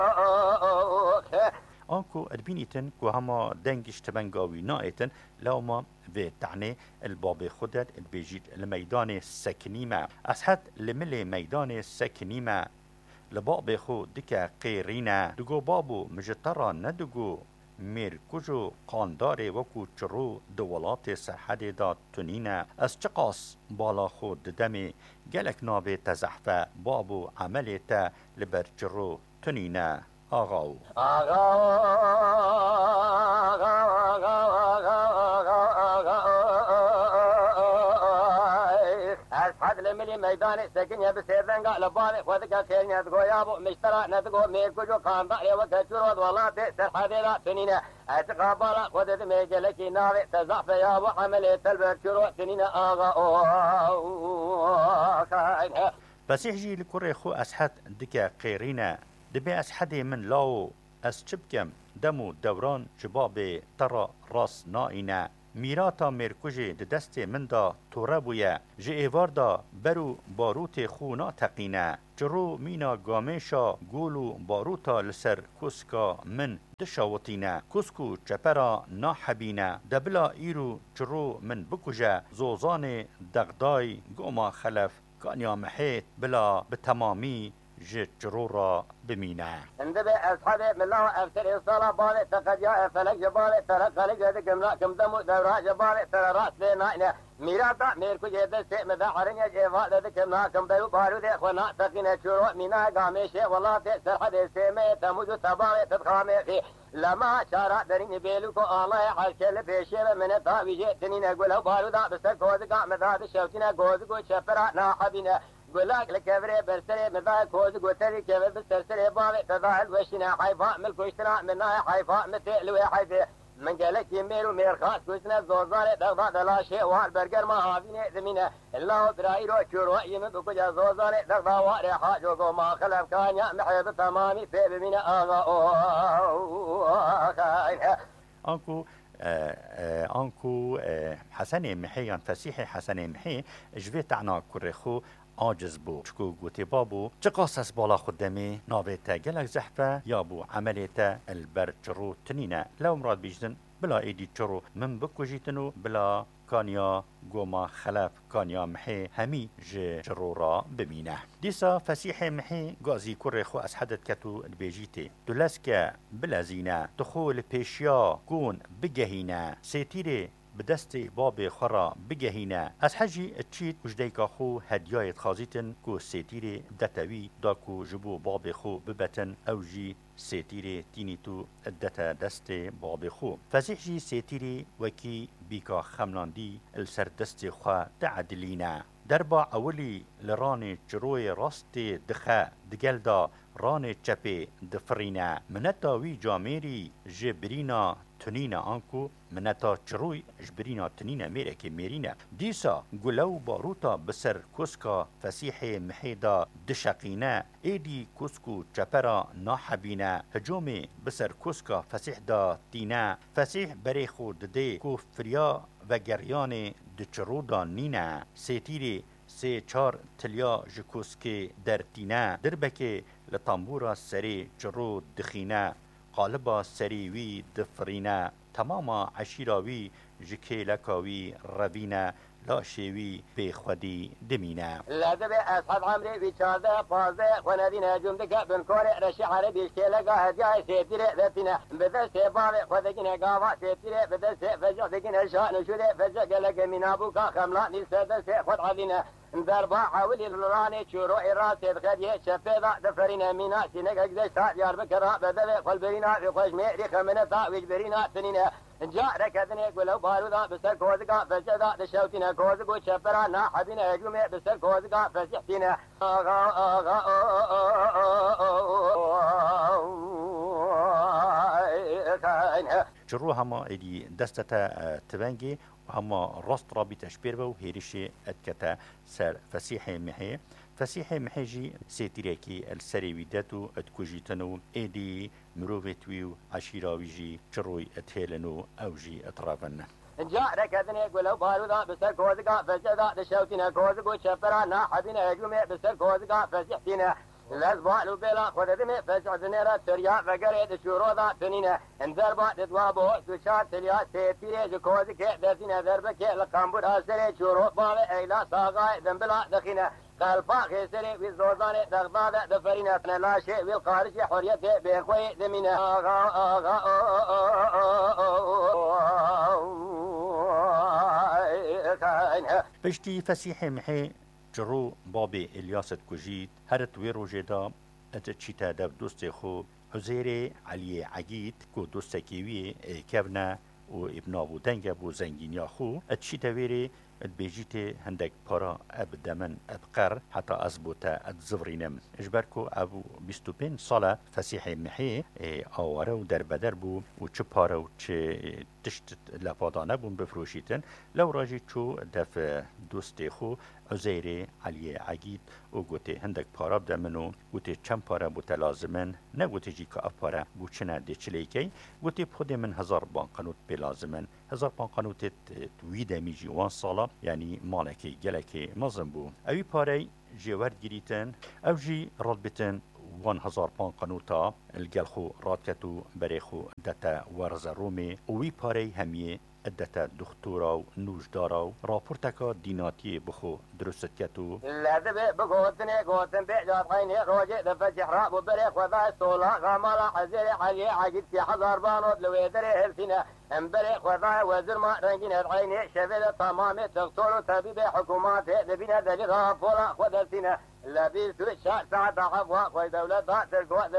آنکو ادبینیتن که هما دنگش تبنگاوی نایتن لوما في تعني الباب خدت البيجيت الميدان السكنيمة أسحت لملي ميدان السكنيمة لباب خو دكا قيرينا دقو بابو مجترا ندقو مير كجو قانداري وكو چرو دولات سرحد دا تنينا از چقاس بالا خو ددمي گلك نابي تزحفة بابو عمليتا لبر چرو تنينا آغاو ملي ميدان سكن بسيرن قال بالي وذكر خير نتقو يابو مشترى نتقو ميكو قام بقى وكتور والله تسر حديرا تنينة اتقابل ودد ميجلكي ناري تزعف يابو عملية البركرو تنينة آغا بس يحجي لكوري خو أسحت دكا قيرينا دبي أسحدي من لاو أسچبكم دمو دوران جباب ترى راس نائنا میراتا مرکوژی دست من دا توربویه جه ایوار دا برو باروت خونا تقینه جرو مینا گامشا گولو باروتا لسر کسکا من دشاوتینه کسکو چپرا ناحبینه دبلا ایرو جرو من بکوژه زوزان دغدای گوما خلف کانیا محیط بلا بتمامی جرورا بمينا اندبي اصحابي من الله افتر الصلاة بالي تقديا فلك جبالي ترى خلق هذا كملا كم دمو دورا جبالي ترى راس لنا ميراتا ميركو جيد سي مذا حرنيا جيفا هذا كملا كم ديو بارو دي اخوانا تقين شروع مينا قاميشي والله تأسر حدي سيمي تموجو تبالي تدخامي في لما شارع درين بيلوكو الله حالكل بيشير من الطاوي جيتني نقول بارو دا بسر كوزقا مذا الشوتنا كوزقو شفرا ناحبنا قلاك لكبري برسري مذا كوز قوتري كبر بسرسري بالي تضاع الوشنا حيفاء ملك واشتراء منا حيفاء مثل وحيفاء من قالك يمير ومير خاص كوسنا زوزاري دغضاء دلا شيء والبرقر ما هافيني ذمينة الله برايرو شروع يمد وكجا زوزاري دغضاء واري حاجوكو ما خلف كان يأمحي بتمامي في بمينة آنكو حسن محي فسيحي حسن محي جويت عنا كرخو عاجز بو شكو قوتي بابو چقاس بالا خدامي ناويتا گلك زحفة يابو عمليتا البر چرو تنينة لو مراد بيجدن بلا ايدي چرو من بكو جيتنو بلا كانيا قوما خلاف كانيا محي همي چرو را بمينه ديسا فسيحي محي قازي كوري خو اسحدت كتو البيجيتي دولسكا بلا زينة دخول بيشيا كون بجهينة سيتيري بدستي باب خرا بجهينة از حجي اتشيت وجديك خو هديايت خازيتن كو سيتيري دتاوي داكو جبو باب خو ببتن او جي سيتيري تينيتو الدتا دستي باب خو فزيحجي سيتيري وكي بيكا خملاندي السر دستي خوا تعدلينا دربا اولي لراني جروي راستي دخا دقلدا راني چپي دفرينا منتا وي جاميري جبرينا تنينا انكو منتا چروي جبرينا تنينا ميركي ميرينا ديسا قلو باروتا بسر كسكا فسيحي محيدا دشقينا ايدي كسكو چپرا ناحبينا هجومي بسر كسكا فسيح دا تينا فسيح بريخو ددي كو فريا وگرياني دچرو دا نينا سيتيري سي چار تليا جكوسكي درتينا دربكي لطنبورا سري جرو دخينا قالبا سريوي دفرينا تماما عشيراوي جكي لكاوي ربينا لا شيوي بخودي دمينا لا دبي أصحاب عمري بيشارده فازده ونادينا جمدك بنكوري رشي عربي شكيلقا هدياي سيبتري ذاتنا بذل سيبالي خذكنا قاضا سيبتري بذل سيفجع دكنا شان شده فجع لك من أبوكا خملاني السادة سيخد علينا دربا حاولي الراني شروع راسي الخديه شفيضا دفرنا مينا سينك اقدش يار بكرا بذل قلبرينا في قش ميري خمنتا ويجبرينا تنينا جاء ركضني ولو بارودا بسر كوزقا فجدا دشوتنا كوزقو شفرا ناحبنا هجومي بسر كوزقا فسحتنا جرو هما ايدي دستتا تبنجي وهما راست رابي تشبير بو هيريشي اتكتا سر فسيحي محي فسيحي محيجي سيتيريكي السري ويداتو اتكوجيتنو ايدي مروفتويو عشيراويجي جروي اتهيلنو اوجي اطرافن جاء ركضني ولو بارودا بسر كوزقا فجدا دشوتنا كوزقو شفرا ناحبنا هجومي بسر كوزقا فسحتنا لازبالو بلا خود دمي فشعدني را تريا فقريد شورو ذا تنينة اندر بعد دوابو سوشات تليا سيتيري جكوزك دزينة دربك لقنبور آسري شورو بالي ايلا ساقاي دنبلا دخينة قلبا خيسري بالزوزان دغداد دفرينة لا شيء بالقارش حريته بيخوي دمينة پشتی فسیح محی جرو بابی الیاست کجید هر توی روژه دا ات چیتا دف دوست خو حزیر علی عگید کو دوست کیوی کبنه و ابنا بو دنگ بو زنگینیا خو ات چیتا ویری ات بیجیت هندک پارا اب دمن اب قر حتی از بوتا ات زورینم اجبرکو ابو 25 ساله فسیح محی آواره و در بدر بو و چه پارا و چه تشت لپادانه بون بفروشیتن لو راجی چو دف دوست خو عزیر علی عگید و گوته هندک پارا بدمنو گوته چند پارا بوتا لازمن نه گوته جی که اف پارا بو چنه ده چلیکی گوته بخود من 1000 بانقنوت بلازمن 1000 بانقنوت تویده میجی وان سالا یعنی مالکی گلکی مزم بو اوی پاره جوار گیریتن او جی راد بتن 1000 بانقنوتا الگلخو رادکتو بریخو دتا ورز رومی اوی پاره همیه ادتا دكتورا و نوجدارا و راپورتكا ديناتي بخو درست كتو لازم بقوتني قوتن بيجاب عيني روجي دفتح راب وبريخ وذا سولا غاملا حزيري علي عقد في حضر بانود لو يدري هلسنا امبريخ وذا وزر ما رنجين عيني شفل تمامي دكتور طبيب حكومات دبينا دليل فولا خذلتنا لبيس الشاء ساعة عفوا ودولة ذات القوة